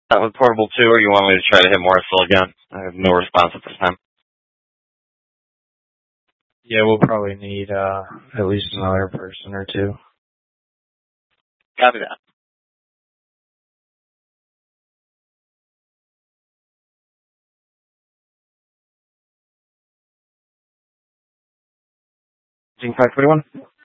That was portable too, or you want me to try to hit Morrisville again? I have no response at this time. Yeah, we'll probably need at least another person or two. Copy that. Team 521.